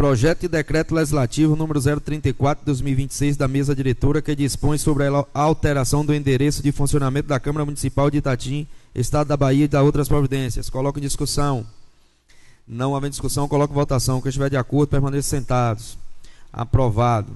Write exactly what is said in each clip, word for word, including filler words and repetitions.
projeto de decreto legislativo número zero trinta e quatro de dois mil e vinte e seis da mesa diretora que dispõe sobre a alteração do endereço de funcionamento da Câmara Municipal de Itatim, Estado da Bahia e da outras providências. Coloco em discussão. Não havendo discussão, coloco em votação. Quem estiver de acordo, permaneça sentados. Aprovado.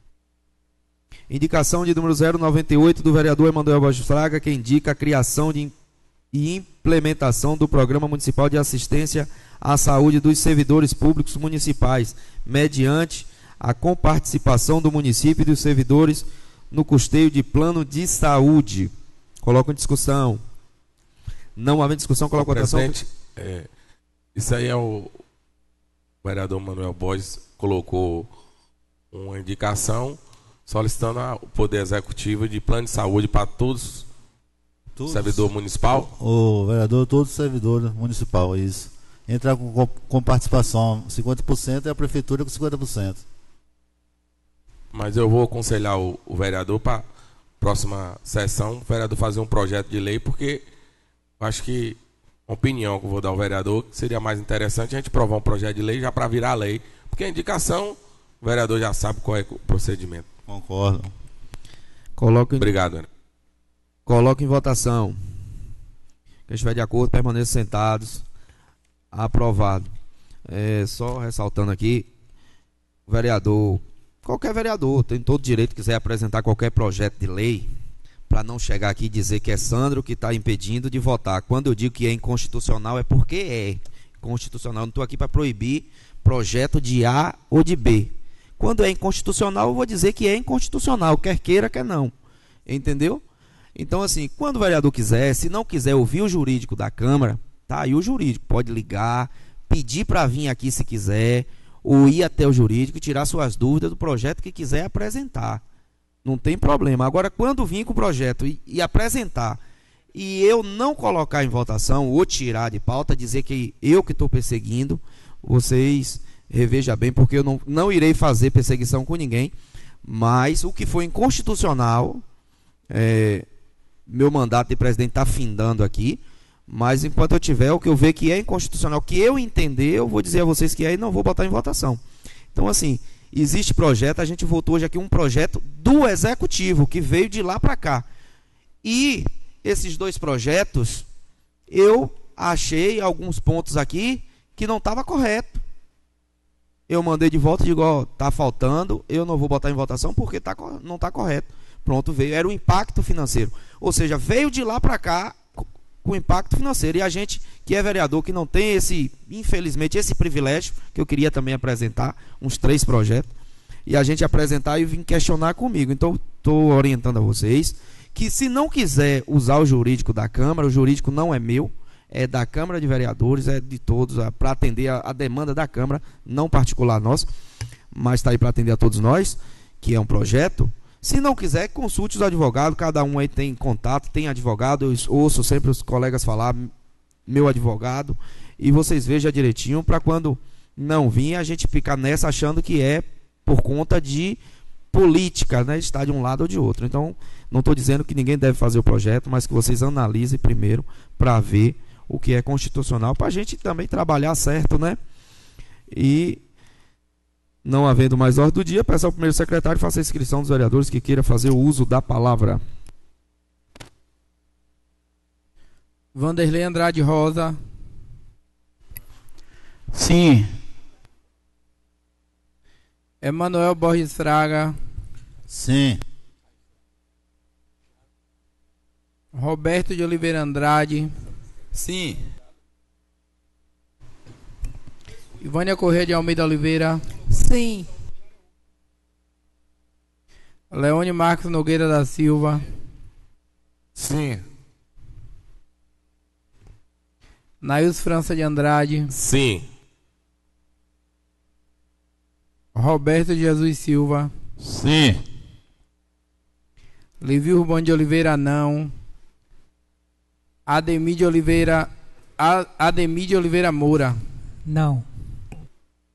Indicação de número zero noventa e oito do vereador Emanuel Borges Fraga, que indica a criação de, e implementação do Programa Municipal de Assistência à Saúde dos Servidores Públicos Municipais, mediante a comparticipação do município e dos servidores no custeio de plano de saúde. Coloco em discussão. Não havendo discussão, coloco em votação. Presidente, é, isso aí é o, o vereador Manuel Borges colocou uma indicação solicitando a, o Poder Executivo de plano de saúde para todos os servidores municipais. O vereador, todo servidor municipal, isso. Entrar com, com participação cinquenta por cento e a prefeitura com cinquenta por cento. Mas eu vou aconselhar o, o vereador para próxima sessão, o vereador fazer um projeto de lei, porque eu acho que uma opinião que eu vou dar ao vereador, seria mais interessante a gente provar um projeto de lei já para virar lei. Porque a indicação, o vereador já sabe qual é o procedimento. Concordo. Coloco em... Obrigado, Ana. Coloco em votação. Quem estiver de acordo, permaneça sentados. Aprovado. É, só ressaltando aqui, o vereador, qualquer vereador, tem todo direito, quiser apresentar qualquer projeto de lei, para não chegar aqui e dizer que é Sandro que está impedindo de votar. Quando eu digo que é inconstitucional, é porque é constitucional. Eu não estou aqui para proibir projeto de A ou de B. Quando é inconstitucional, eu vou dizer que é inconstitucional, quer queira, quer não. Entendeu? Então, assim, quando o vereador quiser, se não quiser ouvir o jurídico da Câmara, tá aí o jurídico, pode ligar, pedir para vir aqui se quiser, ou ir até o jurídico e tirar suas dúvidas do projeto que quiser apresentar. Não tem problema. Agora, quando vir com o projeto e, e apresentar, e eu não colocar em votação, ou tirar de pauta, dizer que eu que estou perseguindo, vocês revejam bem, porque eu não, não irei fazer perseguição com ninguém, mas o que foi inconstitucional, é, meu mandato de presidente está findando aqui, mas enquanto eu tiver o que eu ver que é inconstitucional, que eu entender, eu vou dizer a vocês que é e não vou botar em votação. Então, assim, existe projeto, a gente votou hoje aqui um projeto do Executivo, que veio de lá para cá. E esses dois projetos, eu achei alguns pontos aqui que não estava correto. Eu mandei de volta e digo, ó, tá faltando, eu não vou botar em votação porque tá, não está correto. Pronto, veio, era o impacto financeiro. Ou seja, veio de lá para cá com impacto financeiro. E a gente, que é vereador, que não tem esse, infelizmente, esse privilégio, que eu queria também apresentar, uns três projetos, e a gente apresentar e vir questionar comigo. Então, estou orientando a vocês que se não quiser usar o jurídico da Câmara, o jurídico não é meu, é da Câmara de Vereadores, é de todos, para atender a, a demanda da Câmara, não particular nossa, mas está aí para atender a todos nós, que é um projeto. Se não quiser, consulte os advogados, cada um aí tem contato, tem advogado, eu ouço sempre os colegas falar, meu advogado, e vocês vejam direitinho, para quando não vir, a gente ficar nessa achando que é por conta de política, né, estar de um lado ou de outro. Então, não estou dizendo que ninguém deve fazer o projeto, mas que vocês analisem primeiro para ver o que é constitucional, para a gente também trabalhar certo, né? E não havendo mais ordem do dia, peço ao primeiro secretário faça a inscrição dos vereadores que queira fazer o uso da palavra. Vanderlei Andrade Rosa. Sim. Emanuel Borges Fraga. Sim. Roberto de Oliveira Andrade. Sim. Ivânia Corrêa de Almeida Oliveira. Sim. Leone Marcos Nogueira da Silva. Sim. Nails França de Andrade. Sim. Roberto de Jesus Silva. Sim. Levi Urbano de Oliveira não. Ademir de Oliveira A- Ademir de Oliveira Moura. Não.